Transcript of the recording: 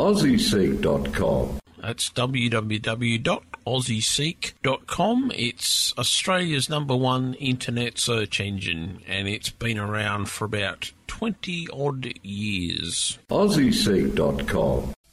AussieSeek.com. That's www.aussieseek.com. It's Australia's #1 internet search engine, and it's been around for about 20-odd years. AussieSeek.com.